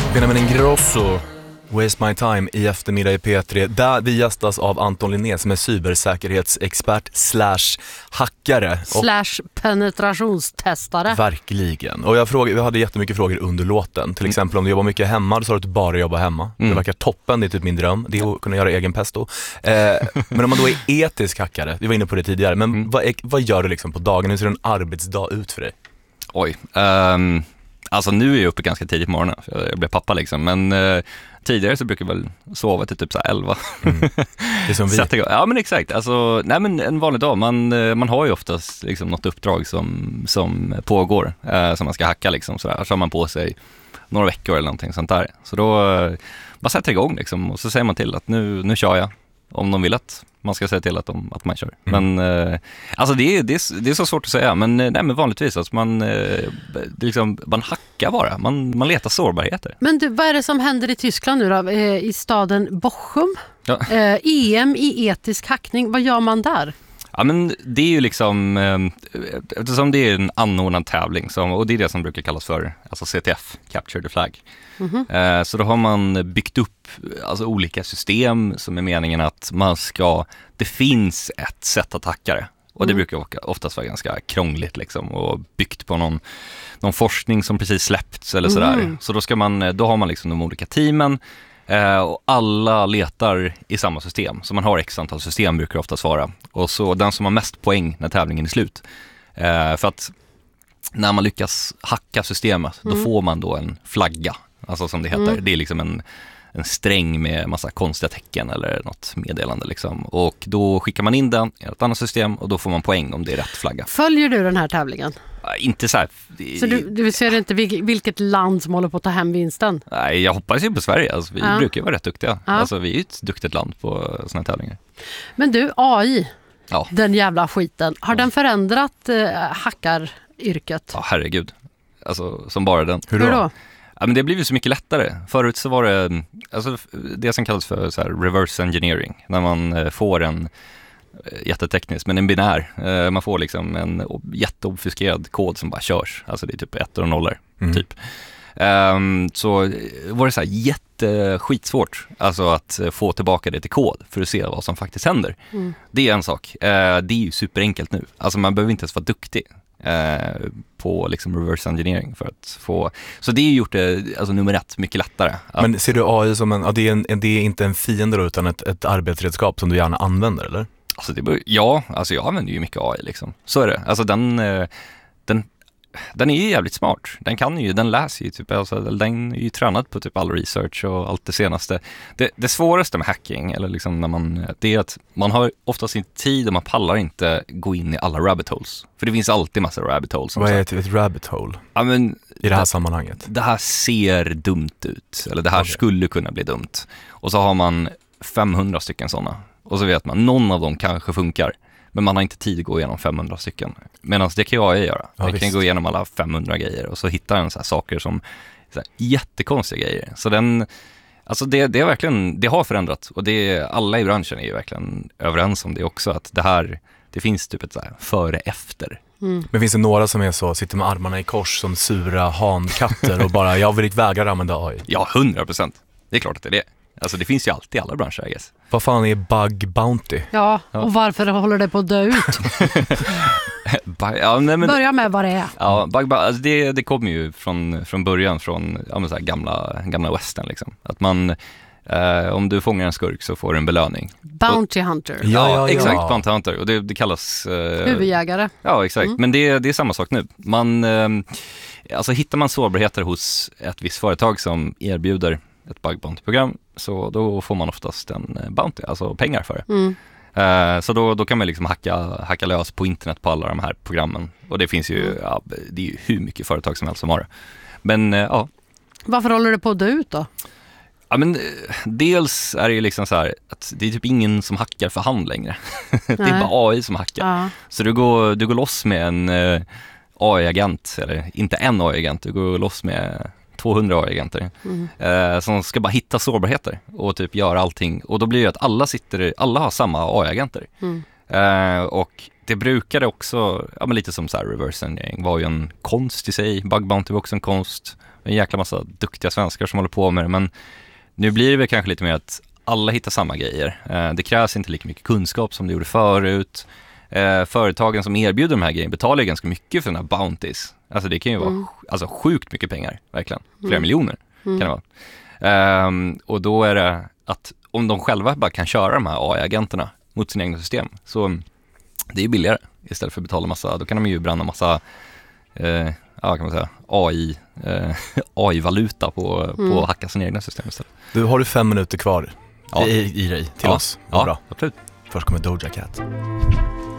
Benjamin Ingrosso, Waste My Time i eftermiddag i P3, där vi gästas av Anton Linné som är cybersäkerhetsexpert /hackare /penetrationstestare. Verkligen. Och vi hade jättemycket frågor under låten. Till exempel om du jobbar mycket hemma, så sa du att du bara jobbar hemma. Det verkar toppen, det är typ min dröm. Det är att kunna göra egen pesto. Men om man då är etisk hackare, vi var inne på det tidigare, men vad gör du liksom på dagen? Hur ser en arbetsdag ut för dig? Oj, alltså nu är jag uppe ganska tidigt på morgonen, för jag blev pappa liksom, men tidigare så brukar jag väl sova till typ så här 11. Det är som vi. Ja men exakt, alltså, nej men en vanlig dag, man har ju oftast liksom något uppdrag som pågår, som man ska hacka liksom, så har man på sig några veckor eller någonting sånt där. Så då bara sätter igång liksom, och så säger man till att nu kör jag, om de vill att man ska säga till att man kör. Men alltså det är så svårt att säga, men nej, men vanligtvis alltså man hackar bara. Man letar sårbarheter. Men du, vad är det som händer i Tyskland nu då? I staden Bochum? Ja. EM i etisk hackning. Vad gör man där? Ja, men det är ju liksom, eftersom det är en anordnad tävling, och det är det som brukar kallas för alltså CTF, Capture the Flag. Så då har man byggt upp alltså olika system som är meningen att det finns ett sätt att hacka det. Och det brukar oftast vara ganska krångligt liksom, och byggt på någon forskning som precis släppts eller sådär. Så då har man liksom de olika teamen. Och alla letar i samma system. Så man har x antal system brukar det ofta svara. Och så den som har mest poäng när tävlingen är slut. För att när man lyckas hacka systemet, då får man då en flagga. Alltså som det heter. Det är liksom en sträng med massa konstiga tecken eller något meddelande liksom. Och då skickar man in den i ett annat system och då får man poäng om det är rätt flagga. Följer du den här tävlingen? Inte så här. Så du ser inte vilket land som håller på att ta hem vinsten? Nej, jag hoppas ju på Sverige. Alltså, vi brukar vara rätt duktiga. Alltså, vi är ju ett duktigt land på såna här tävlingar. Men du, AI, den jävla skiten, har den förändrat hackaryrket? Ja, herregud. Alltså, som bara den. Hur då? Ja, men det blir ju så mycket lättare. Förut så var det alltså, det som kallas för så här, reverse engineering. När man får en jätteteknisk, men en binär. Man får liksom en jätteobfuskerad kod som bara körs. Alltså det är typ 1 och 0 typ. Så var det så här jätteskitsvårt alltså att få tillbaka det till kod för att se vad som faktiskt händer. Det är en sak. Det är ju superenkelt nu. Alltså man behöver inte ens vara duktig på liksom reverse engineering för att få. Så det är gjort det alltså nummer 1 mycket lättare. Men ser du AI som det är inte en fiende då, utan ett arbetsredskap som du gärna använder, eller? Alltså alltså jag använder ju mycket AI liksom. Så är det. Alltså den är ju jävligt smart. Den läser ju typ, alltså, den är ju tränad på typ all research och allt det senaste. Det svåraste med hacking eller liksom det är att man har oftast inte tid och man pallar inte gå in i alla rabbit holes. För det finns alltid massa rabbit holes. Vad är ett rabbit hole? Ja, men i det här sammanhanget. Det här ser dumt ut. Eller det här skulle kunna bli dumt. Och så har man 500 stycken sådana. Och så vet man, någon av dem kanske funkar. Men man har inte tid att gå igenom 500 stycken. Medan det kan jag göra. Jag kan gå igenom alla 500 grejer. Och så hittar den så här saker som så här, jättekonstiga grejer. Så alltså det är verkligen, det har förändrat. Och alla i branschen är ju verkligen överens om det också. Att det finns typ ett så här före-efter. Men finns det några som är så, sitter med armarna i kors som sura hankatter och bara, jag vill inte vägra använda AI? Ja, 100%. Det är klart att det är det. Alltså det finns ju alltid i alla branscher, I guess. Vad fan är bug bounty? Ja, och varför håller det på att dö ut? Börja med vad det är. Ja, alltså det kommer ju från början från så här gamla western liksom. Att man om du fångar en skurk så får du en belöning. Bounty hunter. Ja, exakt, bounty hunter. Och det kallas huvudjägare. Ja, exakt. Men det är samma sak nu. Alltså hittar man sårbarheter hos ett visst företag som erbjuder ett bug bounty-program, så då får man oftast en bounty, alltså pengar för det. Så då kan man liksom hacka lös på internet på alla de här programmen. Och det finns ju, det är ju hur mycket företag som helst som har det. Men ja. Varför håller det på att dö ut då? Ja, men dels är det ju liksom så här att det är typ ingen som hackar för hand längre. Det är bara AI som hackar. Ja. Så du går loss med en AI-agent, eller inte en AI-agent, du går loss med 200 AI-agenter som ska bara hitta sårbarheter och typ göra allting. Och då blir det att alla har samma AI-agenter. Och det brukade också, men lite som så här reverse engineering, var ju en konst i sig. Bug bounty var också en konst. En jäkla massa duktiga svenskar som håller på med det. Men nu blir det väl kanske lite mer att alla hittar samma grejer. Det krävs inte lika mycket kunskap som det gjorde förut. Företagen som erbjuder de här grejerna betalar ganska mycket för den här bounties. Alltså det kan ju vara sjukt mycket pengar, verkligen. Flera miljoner kan det vara. Och då är det att om de själva bara kan köra de här AI-agenterna mot sina egna system, så det är billigare istället för att betala massa. Då kan de ju bränna massa kan man säga, AI-valuta på att hacka sina egna system istället. Du, har du 5 minuter kvar i dig till oss? Ja, bra. absolut. Först kommer Doja Cat.